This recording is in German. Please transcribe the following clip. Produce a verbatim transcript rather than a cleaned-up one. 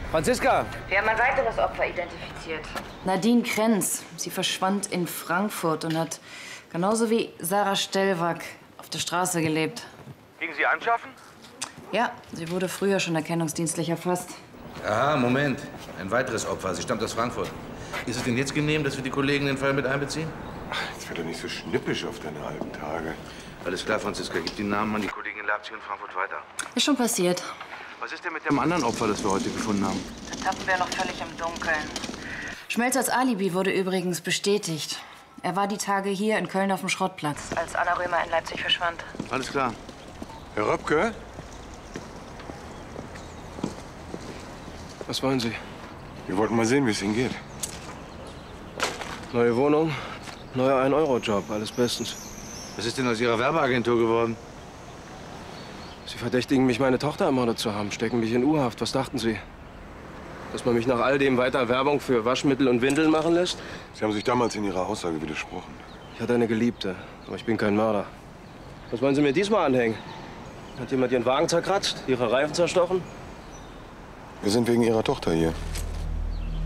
Franziska! Wir haben ein weiteres Opfer identifiziert. Nadine Krenz. Sie verschwand in Frankfurt und hat genauso wie Sarah Stellwack auf der Straße gelebt. Ging sie anschaffen? Ja, sie wurde früher schon erkennungsdienstlich erfasst. Aha, Moment. Ein weiteres Opfer. Sie stammt aus Frankfurt. Ist es denn jetzt genehm, dass wir die Kollegen in den Fall mit einbeziehen? Ach, jetzt wird doch nicht so schnippisch auf deine alten Tage. Alles klar, Franziska. Gib die Namen an die Kollegen in Leipzig und Frankfurt weiter. Ist schon passiert. Was ist denn mit dem anderen Opfer, das wir heute gefunden haben? Da tappen wir noch völlig im Dunkeln. Schmelzers Alibi wurde übrigens bestätigt. Er war die Tage hier in Köln auf dem Schrottplatz, als Anna Römer in Leipzig verschwand. Alles klar. Herr Röpke? Was wollen Sie? Wir wollten mal sehen, wie es Ihnen geht. Neue Wohnung, neuer ein Euro Job, alles bestens. Was ist denn aus Ihrer Werbeagentur geworden? Sie verdächtigen mich, meine Tochter ermordet zu haben, stecken mich in U-Haft. Was dachten Sie? Dass man mich nach all dem weiter Werbung für Waschmittel und Windeln machen lässt? Sie haben sich damals in Ihrer Aussage widersprochen. Ich hatte eine Geliebte, aber ich bin kein Mörder. Was wollen Sie mir diesmal anhängen? Hat jemand Ihren Wagen zerkratzt, Ihre Reifen zerstochen? Wir sind wegen Ihrer Tochter hier.